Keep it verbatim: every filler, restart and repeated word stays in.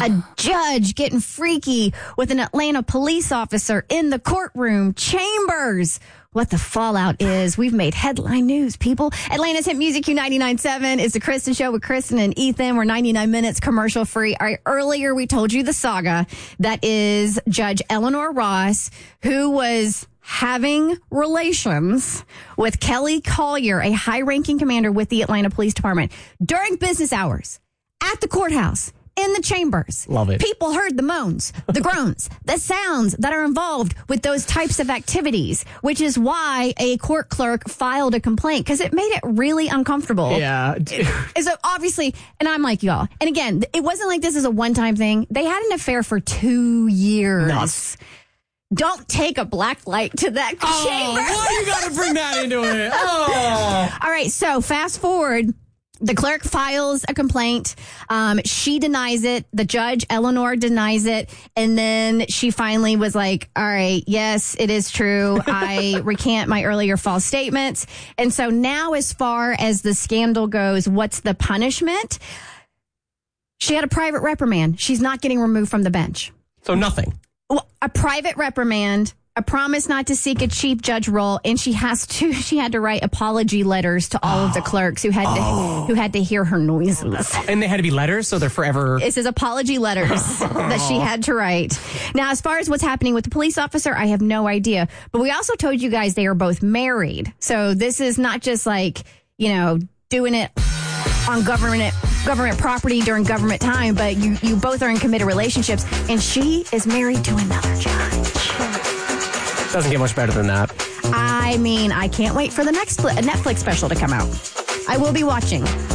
A judge getting freaky with an Atlanta police officer in the courtroom chambers. What the fallout is. We've made headline news, people. Atlanta's Hit Music Q ninety-nine point seven is the Kristen Show with Kristen and Ethan. We're ninety-nine minutes commercial free. All right, earlier we told you the saga that is Judge Eleanor Ross, who was having relations with Kelly Collier, a high-ranking commander with the Atlanta Police Department, during business hours at the courthouse. In the chambers. Love it. People heard the moans, the groans, the sounds that are involved with those types of activities, which is why a court clerk filed a complaint, because it made it really uncomfortable. Yeah. So obviously, and I'm like y'all. And again, it wasn't like this is a one-time thing. They had an affair for two years. Nuts. Don't take a black light to that Oh, chamber. why you gotta bring that into it? Oh. All right, so fast forward. The clerk files a complaint. Um, she denies it. The judge, Eleanor, denies it. And then she finally was like, all right, yes, it is true. I recant my earlier false statements. And so now as far as the scandal goes, what's the punishment? She had a private reprimand. She's not getting removed from the bench. So nothing. Well, a private reprimand, a promise not to seek a chief judge role, and she has to. She had to write apology letters to all of the clerks who had to Oh. who had to hear her noises. And they had to be letters, so they're forever. It says apology letters that she had to write. Now, as far as what's happening with the police officer, I have no idea. But we also told you guys they are both married, so this is not just like, you know, doing it on government government property during government time, but you you both are in committed relationships, and she is married to another judge. Doesn't get much better than that. I mean, I can't wait for the next Netflix special to come out. I will be watching.